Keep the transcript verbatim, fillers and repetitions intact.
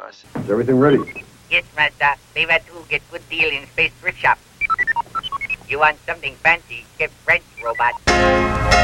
us. Is everything ready? Yes, master. Favor two get good deal in space thrift shop. You want something fancy, get French, robot.